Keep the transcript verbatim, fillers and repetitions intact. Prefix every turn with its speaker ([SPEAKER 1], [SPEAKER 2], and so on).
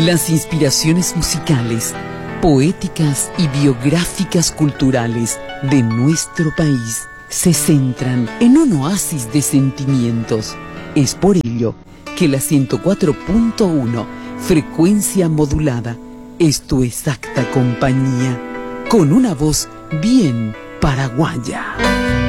[SPEAKER 1] Las inspiraciones musicales, poéticas y biográficas culturales de nuestro país se centran en un oasis de sentimientos. Es por ello que la ciento cuatro punto uno, frecuencia modulada, es tu exacta compañía, con una voz bien paraguaya.